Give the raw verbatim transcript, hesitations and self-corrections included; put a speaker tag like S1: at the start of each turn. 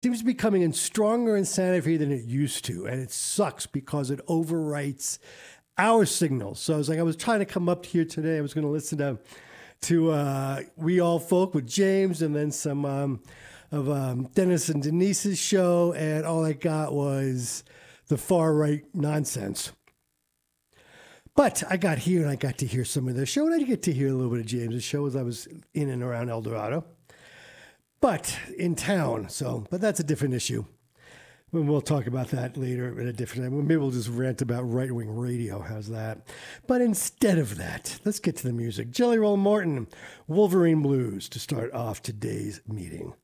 S1: seems to be coming in stronger in Santa Fe than it used to. And it sucks because it overwrites our signals. So I was like, I was trying to come up here today. I was going to listen to, to uh, We All Folk with James and then some um, of um, Dennis and Denise's show. And all I got was the far right nonsense. But I got here and I got to hear some of their show. And I did get to hear a little bit of James's show as I was in and around El Dorado. But in town, so, but that's a different issue. And we'll talk about that later at a different time. Maybe we'll just rant about right-wing radio. How's that? But instead of that, let's get to the music. Jelly Roll Morton, Wolverine Blues, to start off today's meeting.